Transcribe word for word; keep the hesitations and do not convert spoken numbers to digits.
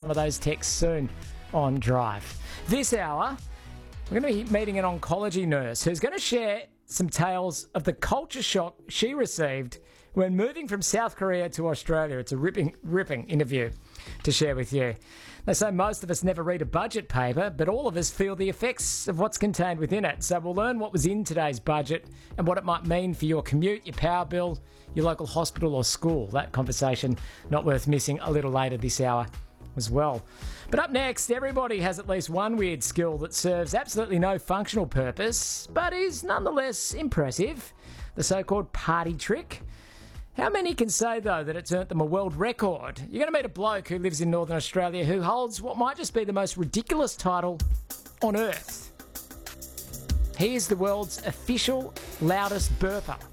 some of those texts soon on Drive. This hour, we're going to be meeting an oncology nurse who's going to share some tales of the culture shock she received when moving from South Korea to Australia. It's a ripping, ripping interview to share with you. They say most of us never read a budget paper, but all of us feel the effects of what's contained within it. So we'll learn what was in today's budget and what it might mean for your commute, your power bill, your local hospital or school. That conversation not worth missing a little later this hour as well. But up next, everybody has at least one weird skill that serves absolutely no functional purpose, but is nonetheless impressive. The so-called party trick. How many can say, though, that it's earned them a world record? You're going to meet a bloke who lives in Northern Australia who holds what might just be the most ridiculous title on earth. He is the world's official loudest burper.